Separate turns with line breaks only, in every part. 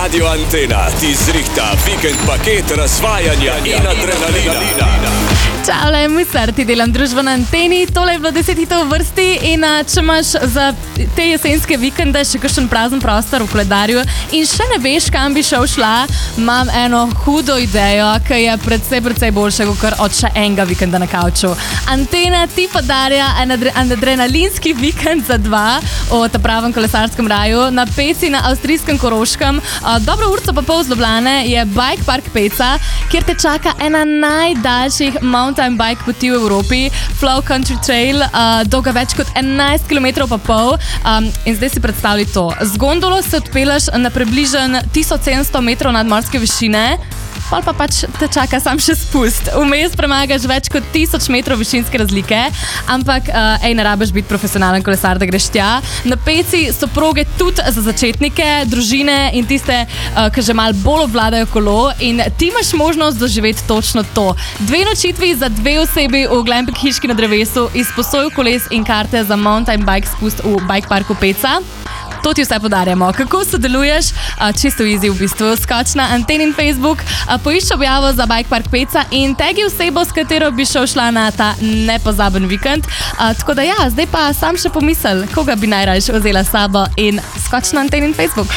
Radio Antena ti zrihta vikend paket razvajanja in adrenalina.
Čau, moj srti delam družbo na Anteni, tole je bilo 10 v vrsti in če imaš za te jesenske vikende še kakšen prazen prostor v koledarju in še ne veš, kam bi šla, imam eno hudo idejo, ki je precej boljša kot od še enega vikenda na kavču. Antena ti podarja en adrenalinski vikend za dva v ta pravem kolesarskem raju na Peci na avstrijskem Koroškem. Dobro urco pa pol z Ljubljane je Bike Park Peca, kjer te čaka ena najdaljših mountain bike poti v Evropi, Flow Country Trail, dolga več kot 11 km pa pol. In zdaj si predstavljaj to. Z gondolo se odpeleš na približno 1700 metrov nadmorske višine, pol pa pač te čaka sam še spust. Vmes premagaš več kot 1000 metrov višinske razlike, ampak ne rabiš biti profesionalen kolesar, da greš tja. Na Peci so proge tudi za začetnike, družine in tiste, ki že malo bolj obvladajo kolo, in ti imaš možnost doživeti točno to. 2 nočitvi za 2 osebi v glamping hiški na drevesu, izposojo koles in karte za mountain bike spust v Bike Parku Peca. To ti vse podarjamo. Kako sodeluješ? Čisto easy v bistvu. Skoč na Antenin Facebook, poišči objavo za Bike Park Peca in tagi osebo, s katero bi šla na ta nepozaben vikend. Tako da ja, zdaj pa sam še pomisel, koga bi najrajš vzela s sabo in skoč na Antenin Facebook.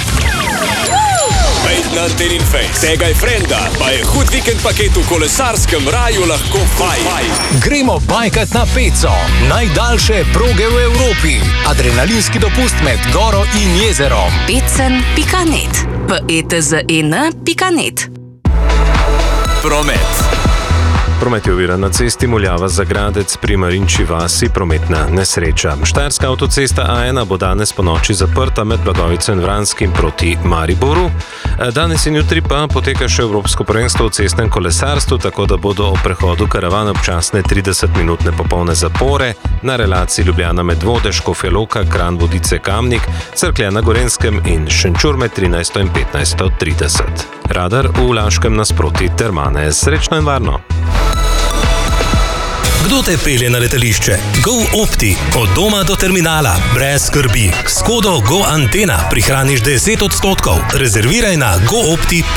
Pejt na Antenin Face, tegaj frenda, pa je hud vikend paket v kolesarskem raju lahko fajn.
Gremo bajkat na Peco, najdaljše proge v Evropi. Adrenalinski dopust med goro in jezerom.
Pecen.net PETZEN.net.
Promet.
Promet je oviran na cesti Muljava-Zagradec pri Marinči vasi, prometna nesreča. Štajerska avtocesta A1 bo danes po noči zaprta med Blagovico in Vranskim proti Mariboru. Danes in jutri pa poteka še Evropsko prvenstvo v cestnem kolesarstvu, tako da bodo o prehodu karavane občasne 30-minutne popolne zapore na relaciji Ljubljana Medvode, Škofja Loka, Kranj, Vodice, Kamnik, Cerklje na Gorenskem in Šenčur med 13 in 15:30. Radar v Laškem nasproti Termane. Srečno in varno!
Kdo te pelje na letališče? GoOpti. Od doma do terminala. Brez skrbi. S kodo GoAntena prihraniš 10%. Rezerviraj na GoOpti.